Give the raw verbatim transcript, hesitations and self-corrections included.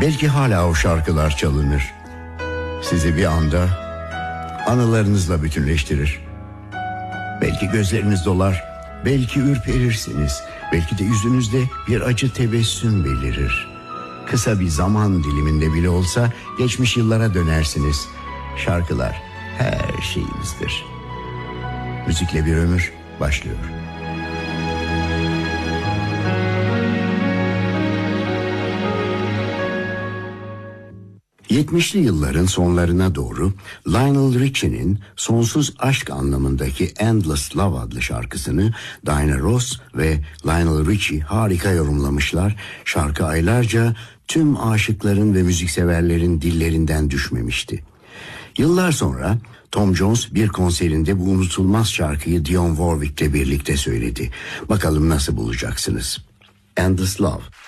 Belki hala o şarkılar çalınır. Sizi bir anda anılarınızla bütünleştirir. Belki gözleriniz dolar, belki ürperirsiniz, belki de yüzünüzde bir acı tebessüm belirir. Kısa bir zaman diliminde bile olsa geçmiş yıllara dönersiniz. Şarkılar her şeyimizdir. Müzikle bir ömür başlıyor. yetmişli yılların sonlarına doğru Lionel Richie'nin sonsuz aşk anlamındaki Endless Love adlı şarkısını Diana Ross ve Lionel Richie harika yorumlamışlar. Şarkı aylarca tüm aşıkların ve müzikseverlerin dillerinden düşmemişti. Yıllar sonra Tom Jones bir konserinde bu unutulmaz şarkıyı Dionne Warwick'le birlikte söyledi. Bakalım nasıl bulacaksınız? Endless Love.